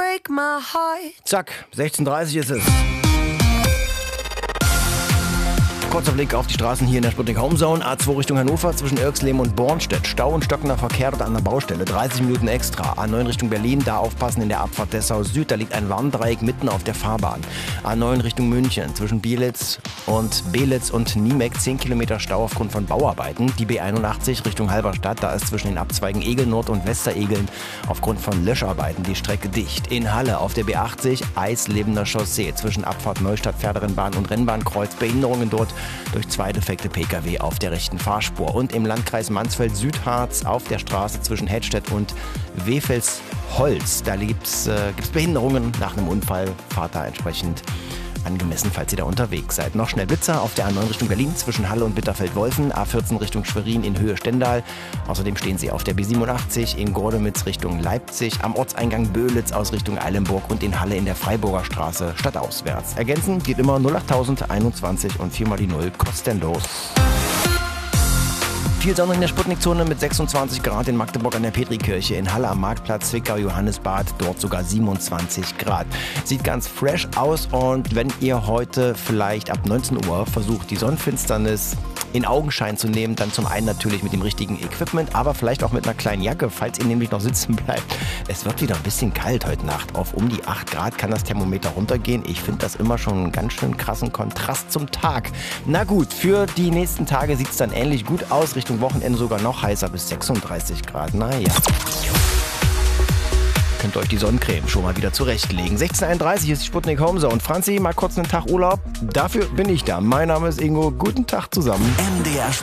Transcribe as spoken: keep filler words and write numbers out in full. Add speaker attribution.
Speaker 1: break my heart.
Speaker 2: Zack, sechzehn Uhr dreißig ist es. Kurzer Blick auf die Straßen hier in der Sputnik Homezone. A zwei Richtung Hannover zwischen Irxleben und Bornstedt. Stau und stockender Verkehr dort an der Baustelle. dreißig Minuten extra. A neun Richtung Berlin, da aufpassen in der Abfahrt Dessau Süd. Da liegt ein Warndreieck mitten auf der Fahrbahn. A neun Richtung München zwischen Bielitz und Belitz und Niemek. zehn Kilometer Stau aufgrund von Bauarbeiten. Die B einundachtzig Richtung Halberstadt. Da ist zwischen den Abzweigen Egel Nord und Westeregeln aufgrund von Löscharbeiten die Strecke dicht. In Halle auf der B achtzig Eislebender Chaussee zwischen Abfahrt Neustadt Pferderennbahn und Rennbahnkreuz. Behinderungen dort durch zwei defekte Pkw auf der rechten Fahrspur. Und im Landkreis Mansfeld-Südharz auf der Straße zwischen Hedstedt und Wefelsholz. Da gibt es äh, gibt's Behinderungen nach einem Unfall. Fahrt da entsprechend angemessen, falls ihr da unterwegs seid. Noch schnell Blitzer auf der A neun Richtung Berlin zwischen Halle und Bitterfeld-Wolfen, A vierzehn Richtung Schwerin in Höhe Stendal. Außerdem stehen sie auf der B siebenundachtzig in Gordemitz Richtung Leipzig, am Ortseingang Böhlitz aus Richtung Eilenburg und in Halle in der Freiburger Straße stadtauswärts. Ergänzend geht immer null acht einundzwanzig und vier mal die null kostenlos. Viel Sonne in der Sputnik-Zone mit sechsundzwanzig Grad in Magdeburg an der Petrikirche, in Halle am Marktplatz, Zwickau, Johannesbad, dort sogar siebenundzwanzig Grad. Sieht ganz fresh aus und wenn ihr heute vielleicht ab neunzehn Uhr versucht, die Sonnenfinsternis in Augenschein zu nehmen, dann zum einen natürlich mit dem richtigen Equipment, aber vielleicht auch mit einer kleinen Jacke, falls ihr nämlich noch sitzen bleibt. Es wird wieder ein bisschen kalt heute Nacht. Auf um die acht Grad kann das Thermometer runtergehen. Ich finde das immer schon einen ganz schön krassen Kontrast zum Tag. Na gut, für die nächsten Tage sieht es dann ähnlich gut aus. Richtung Wochenende sogar noch heißer bis sechsunddreißig Grad. Naja. Könnt ihr euch die Sonnencreme schon mal wieder zurechtlegen. sechzehn Uhr einunddreißig ist die Sputnik Homezone. Franzi, mal kurz einen Tag Urlaub. Dafür bin ich da. Mein Name ist Ingo. Guten Tag zusammen.
Speaker 3: M D R